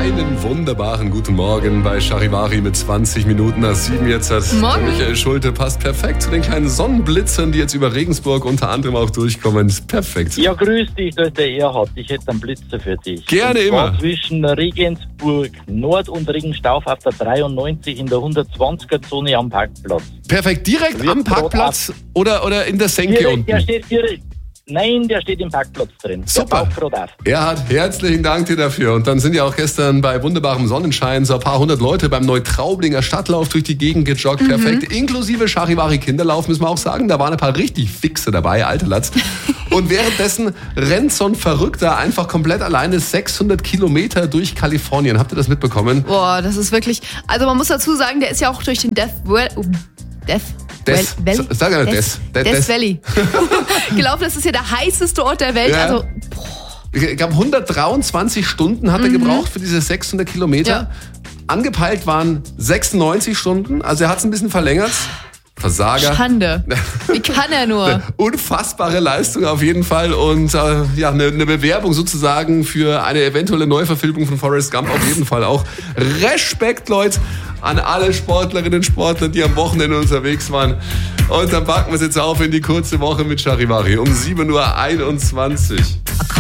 Einen wunderbaren guten Morgen bei Charivari mit 20 Minuten nach 7 jetzt. Morgen. Michael Schulte passt perfekt zu den kleinen Sonnenblitzern, die jetzt über Regensburg unter anderem auch durchkommen. Perfekt. Ja, grüß dich, da ist der Erhard. Ich hätte einen Blitzer für dich. Gerne und zwar immer. Zwischen Regensburg Nord und Regenstauf auf der 93 in der 120er-Zone am Parkplatz. Perfekt, direkt Wird am Parkplatz oder in der Senke unten? Der steht direkt. Nein, der steht im Parkplatz drin. Super. Der baut gerade auf. Erhard, herzlichen Dank dir dafür. Und dann sind ja auch gestern bei wunderbarem Sonnenschein so ein paar hundert Leute beim Neutraublinger Stadtlauf durch die Gegend gejoggt. Perfekt. Inklusive Charivari Kinderlauf, müssen wir auch sagen. Da waren ein paar richtig Fixe dabei, alter Latz. Und währenddessen rennt so ein Verrückter einfach komplett alleine 600 Kilometer durch Kalifornien. Habt ihr das mitbekommen? Boah, das ist wirklich... Also man muss dazu sagen, der ist ja auch durch den Death Valley gelaufen. Das ist ja der heißeste Ort der Welt. Ja. Also, Ich glaube, 123 Stunden hat er gebraucht für diese 600 Kilometer. Ja. Angepeilt waren 96 Stunden. Also er hat es ein bisschen verlängert. Versager. Schande. Wie kann er nur? Unfassbare Leistung auf jeden Fall und eine Bewerbung sozusagen für eine eventuelle Neuverfilmung von Forrest Gump auf jeden Fall auch. Respekt, Leute, an alle Sportlerinnen und Sportler, die am Wochenende unterwegs waren. Und dann packen wir es jetzt auf in die kurze Woche mit Charivari um 7.21 Uhr.